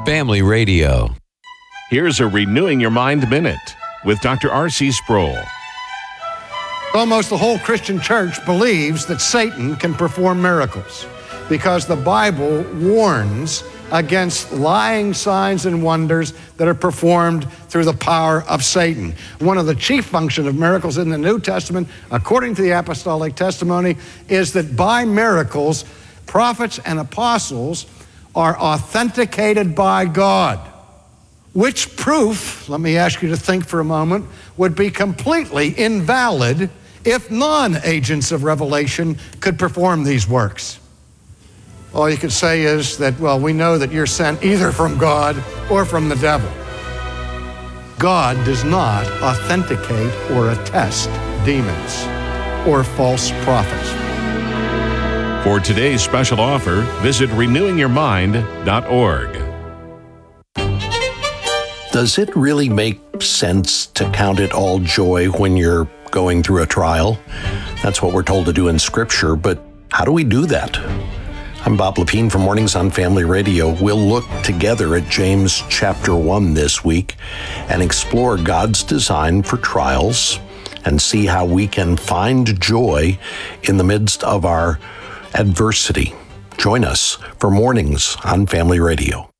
Family Radio. Here's a Renewing Your Mind Minute with Dr. R.C. Sproul. Almost the whole Christian church believes that Satan can perform miracles because the Bible warns against lying signs and wonders that are performed through the power of Satan. One of the chief functions of miracles in the New Testament, according to the apostolic testimony, is that by miracles, prophets and apostles are authenticated by God. Which proof, let me ask you to think for a moment, would be completely invalid if non-agents of revelation could perform these works. All you could say is that, well, we know that you're sent either from God or from the devil. God does not authenticate or attest demons or false prophets. For today's special offer, visit renewingyourmind.org. Does it really make sense to count it all joy when you're going through a trial? That's what we're told to do in Scripture, but how do we do that? I'm Bob Lepine from Mornings on Family Radio. We'll look together at James chapter 1 this week and explore God's design for trials and see how we can find joy in the midst of our adversity. Join us for Mornings on Family Radio.